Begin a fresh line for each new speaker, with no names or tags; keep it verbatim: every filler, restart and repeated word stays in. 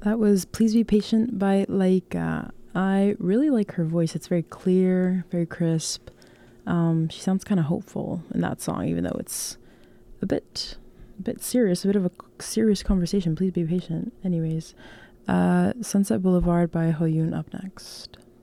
That was Please Be Patient by Laika. I really like her voice. It's very clear, very crisp. Um, she sounds kind of hopeful in that song, even though it's a bit, a bit serious, a bit of a serious conversation. Please be patient. Anyways, uh, Sunset Boulevard by Hoyoon up next.